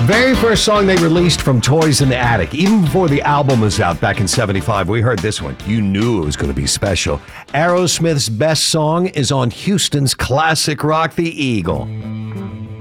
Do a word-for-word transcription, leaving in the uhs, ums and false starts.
Very first song they released from Toys in the Attic. Even before the album was out back in seventy-five, we heard this one. You knew it was going to be special. Aerosmith's best song is on Houston's classic rock, The Eagle.